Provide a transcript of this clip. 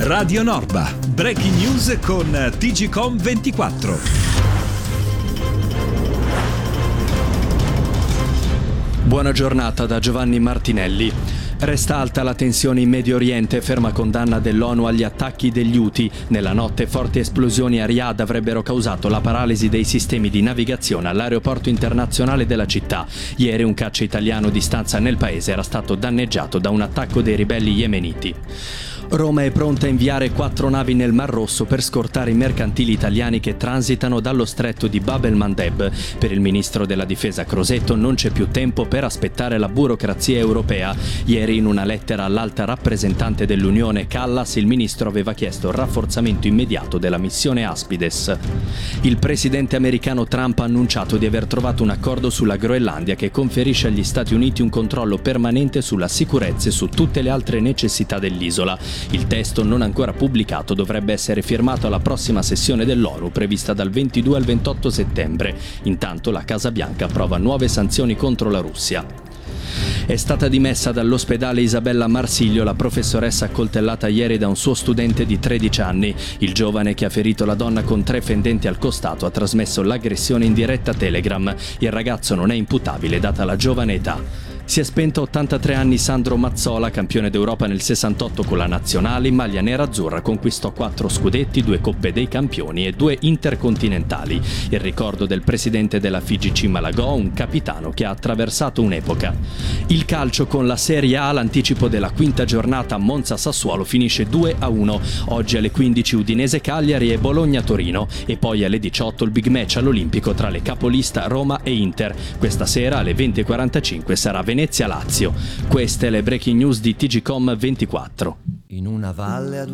Radio Norba, breaking news con TGcom 24. Buona giornata da Giovanni Martinelli. Resta alta la tensione in Medio Oriente, ferma condanna dell'ONU agli attacchi degli Houthi. Nella notte forti esplosioni a Riyadh avrebbero causato la paralisi dei sistemi di navigazione all'aeroporto internazionale della città. Ieri un caccia italiano di stanza nel paese era stato danneggiato da un attacco dei ribelli yemeniti. Roma è pronta a inviare 4 navi nel Mar Rosso per scortare i mercantili italiani che transitano dallo stretto di Bab el-Mandeb. Per il ministro della difesa Crosetto non c'è più tempo per aspettare la burocrazia europea. Ieri in una lettera all'alta rappresentante dell'Unione Callas il ministro aveva chiesto il rafforzamento immediato della missione Aspides. Il presidente americano Trump ha annunciato di aver trovato un accordo sulla Groenlandia che conferisce agli Stati Uniti un controllo permanente sulla sicurezza e su tutte le altre necessità dell'isola. Il testo, non ancora pubblicato, dovrebbe essere firmato alla prossima sessione dell'ONU prevista dal 22 al 28 settembre. Intanto la Casa Bianca approva nuove sanzioni contro la Russia. È stata dimessa dall'ospedale Isabella Marsiglio la professoressa accoltellata ieri da un suo studente di 13 anni. Il giovane che ha ferito la donna con 3 fendenti al costato ha trasmesso l'aggressione in diretta Telegram. Il ragazzo non è imputabile data la giovane età. Si è spento a 83 anni Sandro Mazzola, campione d'Europa nel 68 con la nazionale. In maglia nerazzurra conquistò 4 scudetti, 2 Coppe dei Campioni e 2 intercontinentali. Il ricordo del presidente della FIGC Malagò, un capitano che ha attraversato un'epoca. Il calcio con la Serie A, l'anticipo della quinta giornata Monza-Sassuolo finisce 2-1. Oggi alle 15 Udinese-Cagliari e Bologna-Torino e poi alle 18 il big match all'Olimpico tra le capolista Roma e Inter. Questa sera alle 20:45 sarà Venezia-Lazio. Queste le breaking news di TGcom 24. In una valle a